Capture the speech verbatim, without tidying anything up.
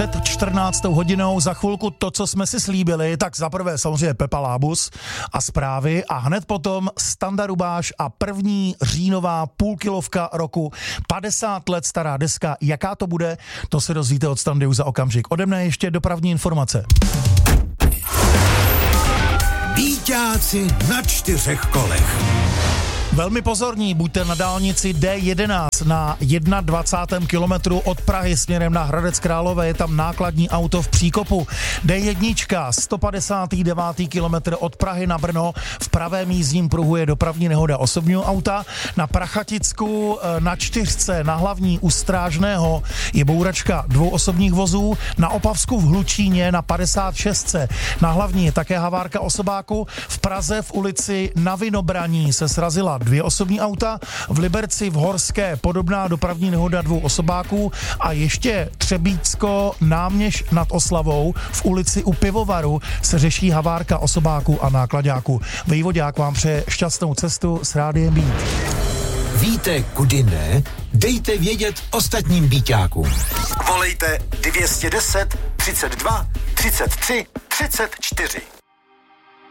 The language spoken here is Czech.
před čtrnáctou hodinou. Za chvilku to, co jsme si slíbili, tak zaprvé samozřejmě Pepa Lábus a zprávy a hned potom Standa Rubáš a první říjnová půlkilovka roku, padesát let stará deska. Jaká to bude, to se dozvíte od Standy už za okamžik. Ode mne ještě dopravní informace. Bíťáci na čtyřech kolech. Velmi pozorní, buďte na dálnici D jedenáct na dvacátém prvním kilometru od Prahy směrem na Hradec Králové, je tam nákladní auto v příkopu. D jedna, sto padesátý devátý kilometr od Prahy na Brno, v pravém jízdním pruhu je dopravní nehoda osobního auta. Na Prachaticku na čtyřce na hlavní u Strážného je bouračka dvou osobních vozů. Na Opavsku v Hlučíně na padesát šest na hlavní je také havárka osobáku. V Praze v ulici na Vinobraní se srazila dvě osobní auta, v Liberci v Horské podobná dopravní nehoda dvou osobáků a ještě Třebícko Náměš nad Oslavou v ulici u Pivovaru se řeší havárka osobáků a nákladáků. Vejvodák vám přeje šťastnou cestu s Rádiem Beat. Víte, kudy ne? Dejte vědět ostatním Bíťákům. Volejte dvě stě deset, třicet dva, třicet tři, třicet čtyři.